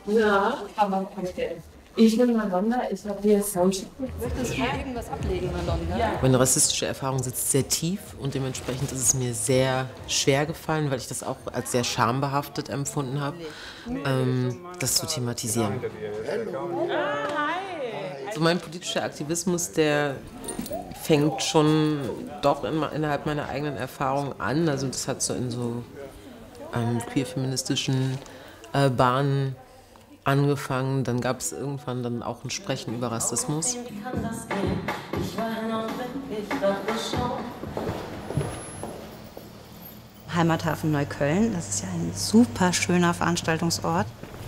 Ja, aber okay. Ich bin Madonna, ich habe hier Soundcheck. Möchtest du irgendwas ablegen, Madonna? Ja. Meine rassistische Erfahrung sitzt sehr tief und dementsprechend ist es mir sehr schwer gefallen, weil ich das auch als sehr schambehaftet empfunden habe, das zu thematisieren. Also mein politischer Aktivismus, der fängt schon doch innerhalb meiner eigenen Erfahrung an. Also das hat so in so queer-feministischen Bahnen angefangen. Dann gab es irgendwann dann auch ein Sprechen über Rassismus. Heimathafen Neukölln, das ist ja ein super schöner Veranstaltungsort.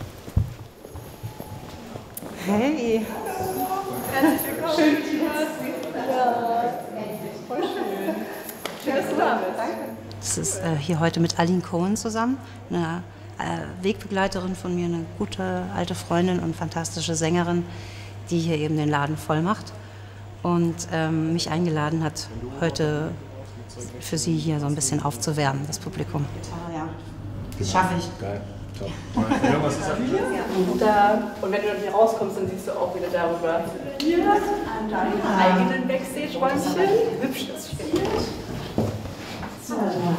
Hey! Herzlich willkommen. Schön, dass du da bist. Ja, voll schön. Schön, dass du da bist. Danke. Das ist hier heute mit Aline Cohen zusammen, eine Wegbegleiterin von mir, eine gute alte Freundin und fantastische Sängerin, die hier eben den Laden voll macht und mich eingeladen hat, heute für sie hier so ein bisschen aufzuwärmen, das Publikum. Ja, das schaffe ich. Geil. Top. Was ist das? Da. Und wenn du dann hier rauskommst, dann siehst du auch wieder darüber hier an deinem eigenen Backstage-Räumchen. Hübsch das spielt. So,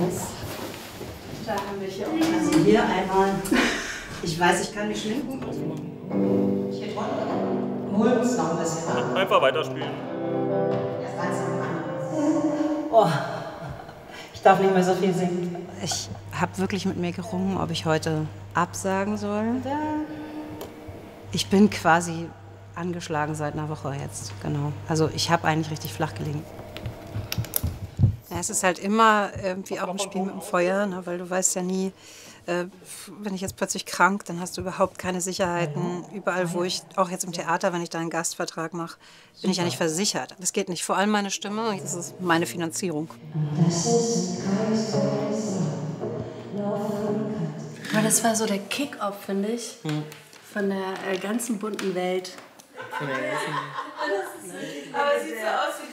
da haben wir hier auch. Also hier einmal. Ich weiß, ich kann mich schminken. Hier drunter. Holen uns noch ein bisschen. Einfach weiterspielen. Erst ganz am Oh, ich darf nicht mehr so viel singen. Ich habe wirklich mit mir gerungen, ob ich heute absagen soll. Ich bin quasi angeschlagen seit einer Woche jetzt, genau. Also ich habe eigentlich richtig flach gelegen. Ja, es ist halt immer irgendwie auch ein Spiel mit dem Feuer, ne, weil du weißt ja nie, wenn ich jetzt plötzlich krank, dann hast du überhaupt keine Sicherheiten. Überall, wo ich, auch jetzt im Theater, wenn ich da einen Gastvertrag mache, bin ich ja nicht versichert. Das geht nicht. Vor allem meine Stimme, das ist meine Finanzierung. Aber das war so der Kick-Off, finde ich, von der ganzen bunten Welt. Aber es sieht so aus wie